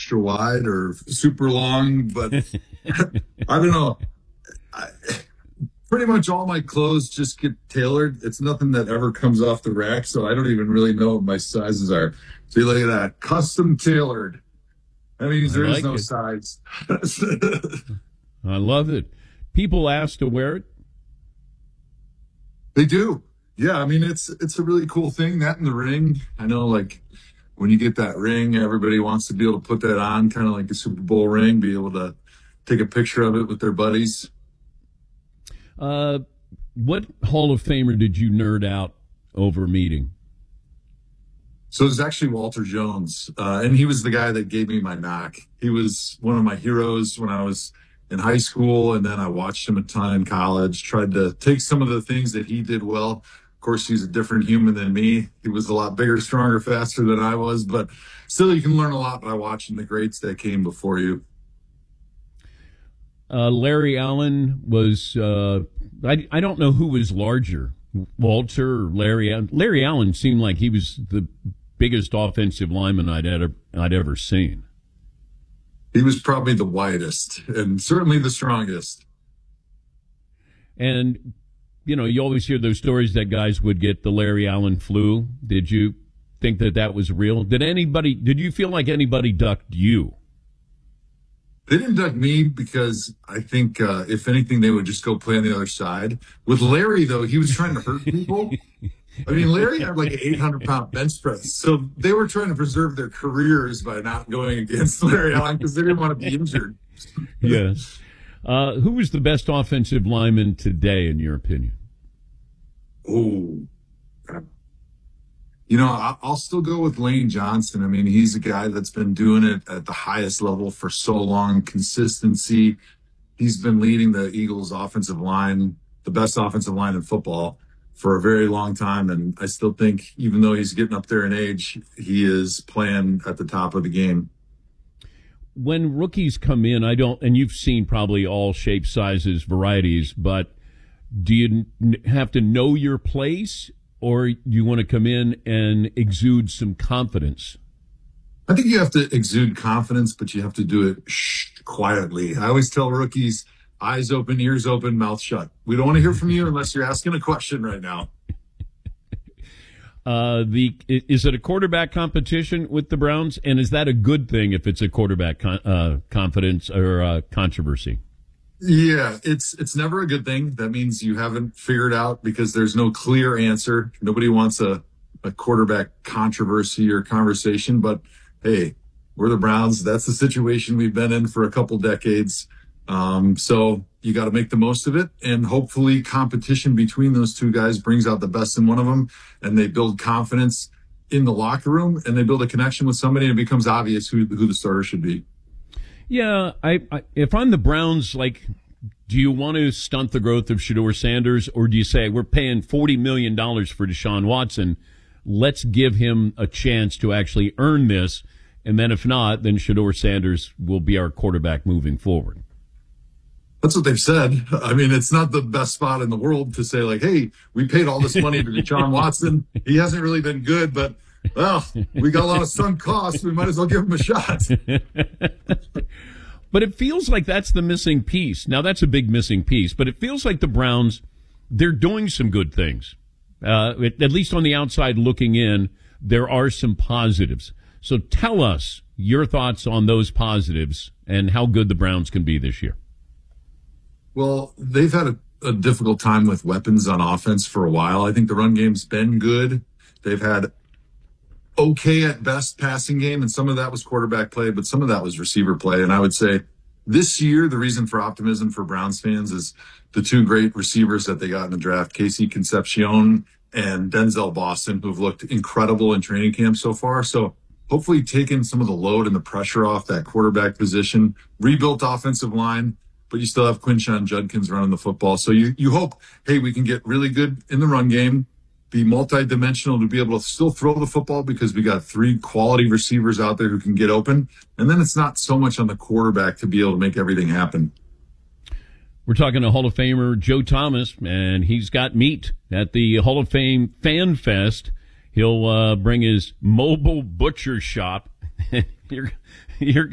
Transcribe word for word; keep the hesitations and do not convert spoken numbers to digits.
extra wide or super long, but I don't know. I, pretty much all my clothes just get tailored. It's nothing that ever comes off the rack, so I don't even really know what my sizes are. So you look at that, custom tailored. That means there is no size. I love it. People ask to wear it. They do. Yeah, I mean, it's it's a really cool thing, that in the ring. I know, like, when you get that ring, everybody wants to be able to put that on, kind of like a Super Bowl ring, be able to take a picture of it with their buddies. Uh, what Hall of Famer did you nerd out over meeting? So it was actually Walter Jones, uh, and he was the guy that gave me my knock. He was one of my heroes when I was in high school, and then I watched him a ton in college, tried to take some of the things that he did well. Of course, he's a different human than me. He was a lot bigger, stronger, faster than I was, but still you can learn a lot by watching the greats that came before you. Uh, Larry Allen was, uh, I, I don't know who was larger, Walter or Larry Allen. Larry Allen seemed like he was the biggest offensive lineman I'd ever, I'd ever seen. He was probably the widest and certainly the strongest. And, you know, you always hear those stories that guys would get the Larry Allen flu. Did you think that that was real? Did anybody, did you feel like anybody ducked you? They didn't duck me because I think, uh, if anything, they would just go play on the other side. With Larry, though, he was trying to hurt people. I mean, Larry had like an eight hundred pound bench press. So they were trying to preserve their careers by not going against Larry Allen because they didn't want to be injured. Yes. Uh, who was the best offensive lineman today, in your opinion? Oh, you know, I'll still go with Lane Johnson. I mean, he's a guy that's been doing it at the highest level for so long. Consistency. He's been leading the Eagles' offensive line, the best offensive line in football, for a very long time. And I still think, even though he's getting up there in age, he is playing at the top of the game. When rookies come in, I don't, and you've seen probably all shapes, sizes, varieties, but do you have to know your place, or you want to come in and exude some confidence? I think you have to exude confidence, but you have to do it shh, quietly. I always tell rookies, eyes open, ears open, mouth shut. We don't want to hear from you unless you're asking a question right now. Uh, the is it a quarterback competition with the Browns, and is that a good thing if it's a quarterback con- uh, confidence or uh, controversy? Yeah, it's it's never a good thing. That means you haven't figured out, because there's no clear answer. Nobody wants a, a quarterback controversy or conversation, but hey, we're the Browns. That's the situation we've been in for a couple decades. Um, so you got to make the most of it, and hopefully competition between those two guys brings out the best in one of them, and they build confidence in the locker room, and they build a connection with somebody, and it becomes obvious who, who the starter should be. Yeah, I, I if I'm the Browns, like, do you want to stunt the growth of Shedeur Sanders, or do you say, we're paying forty million dollars for Deshaun Watson, let's give him a chance to actually earn this, and then if not, then Shedeur Sanders will be our quarterback moving forward? That's what they've said. I mean, it's not the best spot in the world to say, like, hey, we paid all this money to Deshaun Watson. He hasn't really been good, but, well, we got a lot of sunk costs. We might as well give him a shot. But it feels like that's the missing piece. Now, that's a big missing piece, but it feels like the Browns, they're doing some good things. Uh, at, at least on the outside looking in, there are some positives. So tell us your thoughts on those positives and how good the Browns can be this year. Well, they've had a, a difficult time with weapons on offense for a while. I think the run game's been good. They've had okay at best passing game, and some of that was quarterback play, but some of that was receiver play. And I would say this year, the reason for optimism for Browns fans is the two great receivers that they got in the draft, Casey Concepcion and Denzel Boston, who've looked incredible in training camp so far. So hopefully taking some of the load and the pressure off that quarterback position, rebuilt offensive line, but you still have Quinshon Judkins running the football. So you, you hope, hey, we can get really good in the run game, be multidimensional to be able to still throw the football, because we got three quality receivers out there who can get open. And then it's not so much on the quarterback to be able to make everything happen. We're talking to Hall of Famer Joe Thomas, and he's got meat at the Hall of Fame Fan Fest. He'll uh, bring his mobile butcher shop. you're, you're